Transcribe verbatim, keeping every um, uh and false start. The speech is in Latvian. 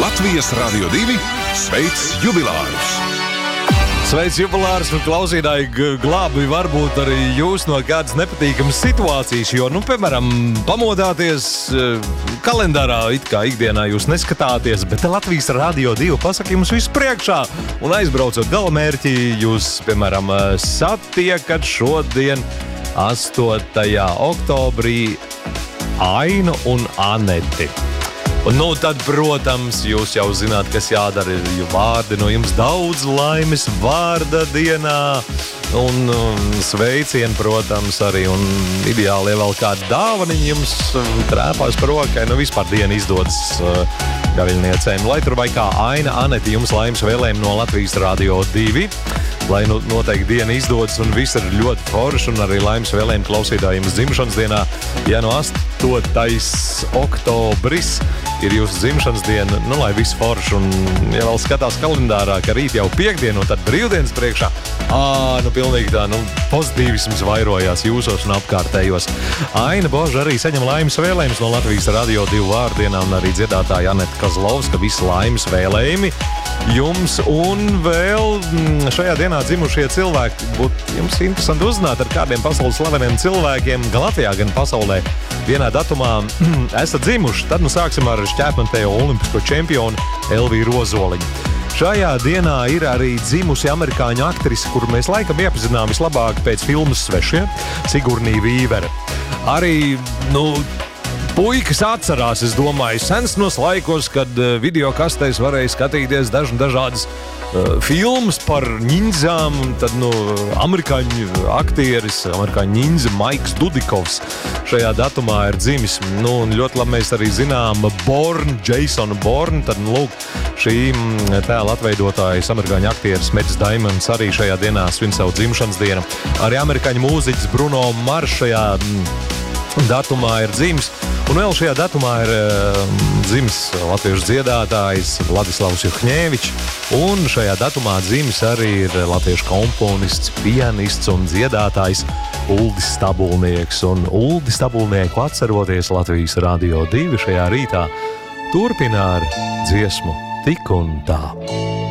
Latvijas Radio divi sveic jubilārus! Sveic jubilārus un klausītāji, glābi varbūt arī jūs no kādas nepatīkamas situācijas, jo, nu, piemēram, pamodāties kalendārā, it kā ikdienā jūs neskatāties, bet Latvijas Radio divi pasaka jums visu priekšā. Un aizbraucot galamērķī, jūs, piemēram, satiekat šodien astotajā oktobrī Ainu un Aneti. Un, nu, tad, protams, jūs jau zināt, kas jādara, jo vārdi no jums daudz laimes vārda dienā. Un, un sveicien, protams, arī. Un ideāli, ja vēl kāda dāvaniņa jums trēpās par rokai, nu vispār diena izdodas uh, gaviļniecēm. Lai tur vai kā Aina, Aneti, jums laimes vēlējumi no Latvijas Radio divi. Lai nu, noteikti diena izdodas un viss ir ļoti forši un arī laimes vēlējumi klausītājiem dzimšanas dienā. Ja no astotais oktobris ir jūsu dzimšanas diena, nu lai viss forši un ja vēl skatās kalendārā, ka rīt jau piekdiena un tad brīvdienas priekšā, ā, nu pilnīgi tā, nu pozitīvisms vairojās jūsos un apkārtējos. Aina Boža arī saņem laimes vēlējumus no Latvijas Radio divi vārdienā un arī dziedātāja Aneta Kazlovska visi laimes vēlējumi jums un vēl šajā dienā dzimušie cilvēki. Būtu jums interesanti uzzināt, ar kādiem pasaules slaveniem cilvēkiem gan Latvijā, gan pasaulē vienā datumā esat dzimuši. Tad nu sāksim ar šķēpmetējo olimpisko čempionu Elviju Rozoliņu. Šajā dienā ir arī dzimusi amerikāņu aktrise, kuru mēs laikam iepazinām vislabāk pēc filmas Svešie, Sigurnija Vīvere. Arī, nu, puikas atcerās, es domāju, sensnos laikos, kad video kastēs varēja skatīties dažu dažādas uh, filmas par ņindzām, un tad, nu, amerikāņu aktieris, amerikāņu ņindze Maiks Dudikovs šajā datumā ir dzimis. Nu, un ļoti labi mēs arī zinām Bourne, Jasonu Bourne, tad, nu, lūk, šī tēla atveidotājas amerikāņu aktieris Mads Damons arī šajā dienā svin savu dzimšanas dienu. Arī amerikāņu mūziķis Bruno Mars šajā datumā ir dzimis. Un vēl šajā datumā ir uh, dzimis latviešu dziedātājs Vladislavs Juhņēvičs, un šajā datumā dzimis arī ir latviešu komponists, pianists un dziedātājs Uldis Stabulnieks. Un Uldi Stabulnieku atceroties Latvijas Radio divi šajā rītā turpina ar dziesmu Tik un tā.